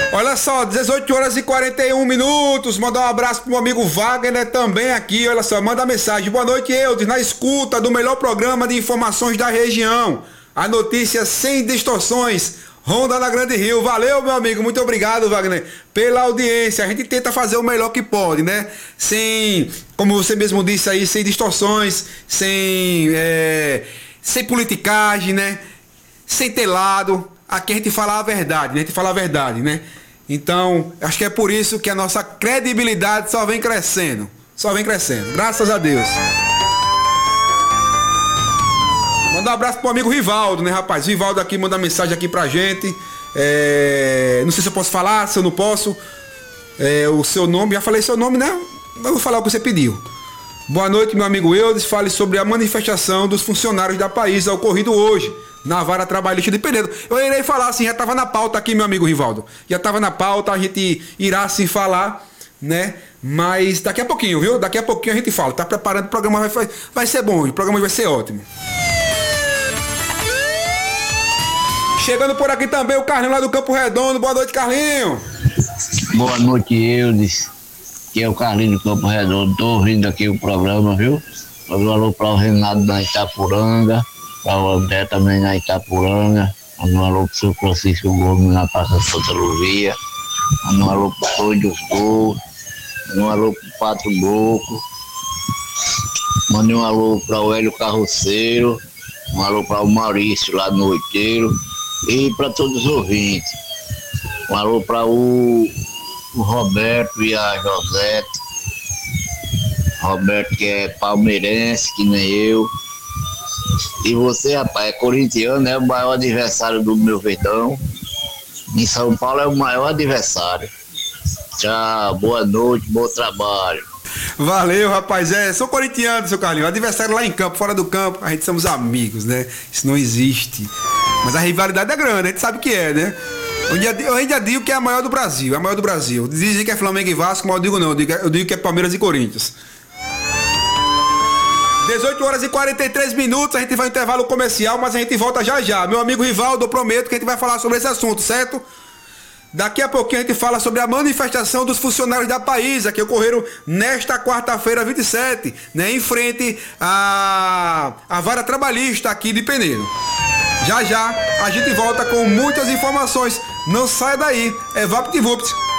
Olha só, 18 horas e 41 minutos. Mandar um abraço pro meu amigo Wagner também aqui. Olha só, manda mensagem. Boa noite, Eudes, na escuta do melhor programa de informações da região. A notícia sem distorções. Ronda na Grande Rio. Valeu, meu amigo. Muito obrigado, Wagner, pela audiência. A gente tenta fazer o melhor que pode, né? Sem, como você mesmo disse aí, sem distorções, sem politicagem, né? Sem ter lado. Aqui a gente fala a verdade, né? A gente fala a verdade, né? Então, acho que é por isso que a nossa credibilidade só vem crescendo. Só vem crescendo. Graças a Deus. Manda um abraço pro amigo Rivaldo, né, rapaz? Rivaldo aqui manda mensagem aqui pra gente. Não sei se eu posso falar, se eu não posso. O seu nome, já falei seu nome, né? Eu vou falar o que você pediu. Boa noite, meu amigo Eudes. Fale sobre a manifestação dos funcionários da Paísa ocorrido hoje na vara trabalhista de Penedo. Eu irei falar assim, já estava na pauta aqui, meu amigo Rivaldo. Já estava na pauta, a gente irá assim falar, né? Mas daqui a pouquinho, viu? Daqui a pouquinho a gente fala. Tá preparando, o programa vai ser bom, o programa vai ser ótimo. Chegando por aqui também o Carlinho lá do Campo Redondo. Boa noite, Carlinho. Boa noite, Eudes. Que é o Carlinho do Campo Redondo. Tô ouvindo aqui o programa, viu? Um alô para o Renato da Itapuranga. Para o André também na Itapuranga. Um alô para o seu Francisco Gomes na Praça Santa Luzia. Um alô para o Toy dos Gols. Um alô para o Pato Boco. Mande um alô para o Hélio Carroceiro. Um alô para o Maurício lá no Oiteiro. E para todos os ouvintes. Um alô para o Roberto e a Josete. Roberto que é palmeirense, que nem eu. E você, rapaz, é corintiano, é o maior adversário do meu Verdão. Em São Paulo é o maior adversário. Tchau, boa noite, bom trabalho. Valeu, rapaz. Sou corintiano, seu Carlinhos. Adversário lá em campo, fora do campo, a gente somos amigos, né? Isso não existe. Mas a rivalidade é grande, a gente sabe que é, né? Eu ainda digo que é a maior do Brasil, é a maior do Brasil. Dizem que é Flamengo e Vasco, mas eu digo não, eu digo que é Palmeiras e Corinthians. 18 horas e 43 minutos, a gente vai no intervalo comercial, mas a gente volta já já. Meu amigo Rivaldo, eu prometo que a gente vai falar sobre esse assunto, certo? Daqui a pouquinho a gente fala sobre a manifestação dos funcionários da Paísa, que ocorreram nesta quarta-feira 27, né, em frente à vara trabalhista aqui de Penedo. Já já a gente volta com muitas informações. Não saia daí, é VaptVupt.